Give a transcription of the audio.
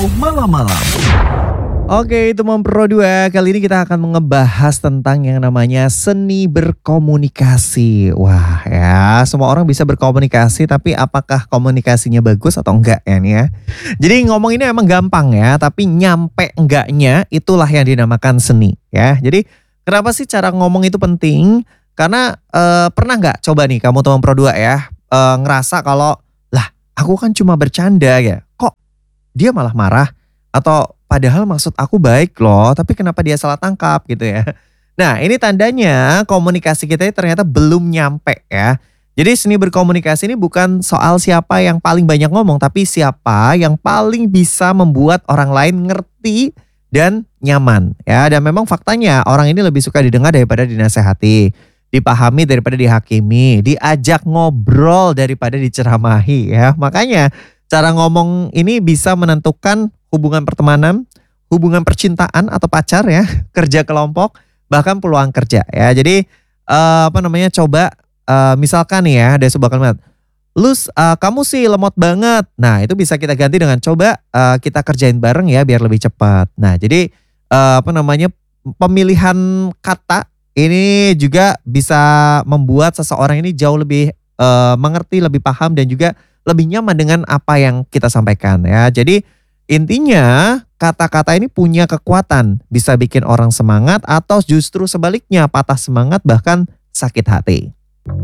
Malam-malam. Oke, teman Pro 2. Kali ini kita akan ngebahas tentang yang namanya seni berkomunikasi. Wah ya, semua orang bisa berkomunikasi, tapi apakah komunikasinya bagus atau enggak ya nih ya. Jadi ngomong ini emang gampang ya, tapi nyampe enggaknya itulah yang dinamakan seni ya. Jadi kenapa sih cara ngomong itu penting? Karena pernah nggak coba nih kamu teman Pro 2 ya, ngerasa kalau lah aku kan cuma bercanda ya, kok dia malah marah? Atau padahal maksud aku baik loh, tapi kenapa dia salah tangkap gitu ya. Nah ini tandanya komunikasi kita ini ternyata belum nyampe ya. Jadi seni berkomunikasi ini bukan soal siapa yang paling banyak ngomong, tapi siapa yang paling bisa membuat orang lain ngerti dan nyaman ya. Dan memang faktanya orang ini lebih suka didengar daripada dinasehati, dipahami daripada dihakimi, diajak ngobrol daripada diceramahi ya. Makanya cara ngomong ini bisa menentukan hubungan pertemanan, hubungan percintaan atau pacar ya, kerja kelompok, bahkan peluang kerja ya. Jadi coba misalkan nih ya ada sebuah kalimat, kamu sih lemot banget." Nah itu bisa kita ganti dengan coba kita kerjain bareng ya biar lebih cepat. Nah jadi pemilihan kata ini juga bisa membuat seseorang ini jauh lebih mengerti, lebih paham dan juga lebih nyaman dengan apa yang kita sampaikan ya. Jadi intinya kata-kata ini punya kekuatan, bisa bikin orang semangat atau justru sebaliknya patah semangat bahkan sakit hati.